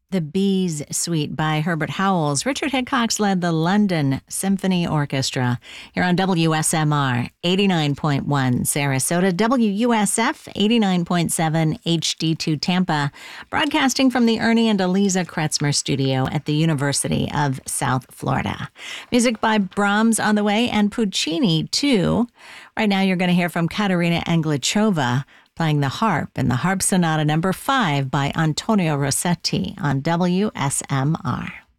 The Bees Suite by Herbert Howells. Richard Hickox led the London Symphony Orchestra here on WSMR 89.1 Sarasota, WUSF 89.7 HD2 Tampa, broadcasting from the Ernie and Eliza Kretzmer studio at the University of South Florida. Music by Brahms on the way and Puccini too. Right now you're going to hear from Katerina Anglichova playing the harp in the Harp Sonata No. 5 by Antonio Rossetti on WSMR.